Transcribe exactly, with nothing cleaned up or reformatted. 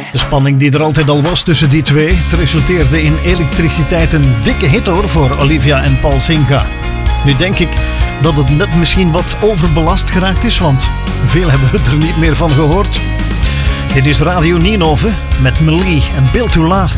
De spanning die er altijd al was tussen die twee, het resulteerde in Elektriciteit, een dikke hit hoor voor Olivia en Paul Singa. Nu denk ik dat het net misschien wat overbelast geraakt is, want veel hebben we er niet meer van gehoord. Dit is Radio Ninove met Melie en Built to Last.